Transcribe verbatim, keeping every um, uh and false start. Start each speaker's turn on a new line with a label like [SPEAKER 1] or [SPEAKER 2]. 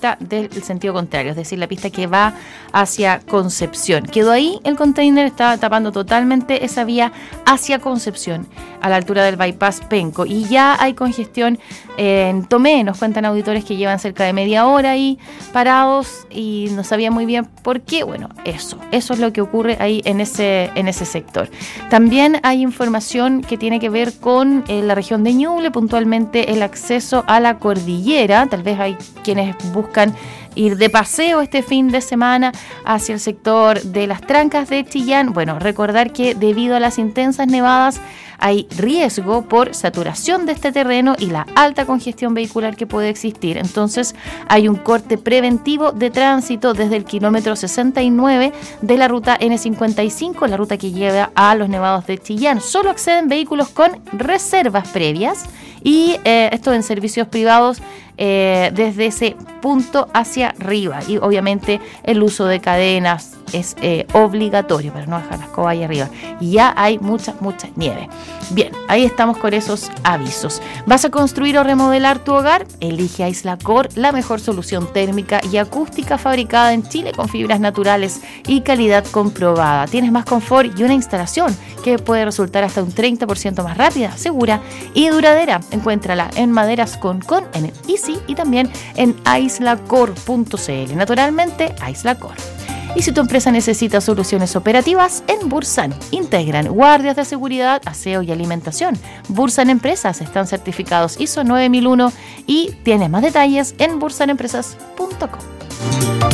[SPEAKER 1] pista del sentido contrario, es decir, la pista que va hacia Concepción. Quedó ahí el container, está tapando totalmente esa vía hacia Concepción, a la altura del bypass Penco. Y ya hay congestión eh, en Tomé, nos cuentan auditores que llevan cerca de media hora ahí parados y no sabían muy bien por qué. Bueno, eso, eso es lo que ocurre ahí en ese, en ese sector. También hay información que tiene que ver con eh, la región de Ñuble, puntualmente el acceso a la cordillera. Tal vez hay quienes buscan ir de paseo este fin de semana hacia el sector de las Trancas de Chillán. Bueno, recordar que debido a las intensas nevadas hay riesgo por saturación de este terreno y la alta congestión vehicular que puede existir. Entonces hay un corte preventivo de tránsito desde el kilómetro sesenta y nueve de la ruta ene cincuenta y cinco, la ruta que lleva a los nevados de Chillán. Solo acceden vehículos con reservas previas y eh, esto en servicios privados eh, desde ese punto hacia arriba. Y obviamente el uso de cadenas es eh, obligatorio para no dejar las escoba ahí arriba. Y ya hay mucha, mucha nieve. Bien, ahí estamos con esos avisos. ¿Vas a construir o remodelar tu hogar? Elige Aislacor, la mejor solución térmica y acústica fabricada en Chile con fibras naturales y calidad comprobada. Tienes más confort y una instalación que puede resultar hasta un treinta por ciento más rápida, segura y duradera. Encuéntrala en Maderas Concon, en el Easy y también en aislacor punto c l. Naturalmente, Aislacor. Y si tu empresa necesita soluciones operativas, en Bursan integran guardias de seguridad, aseo y alimentación. Bursan Empresas están certificados I S O nueve mil uno y tienes más detalles en bursan empresas punto com.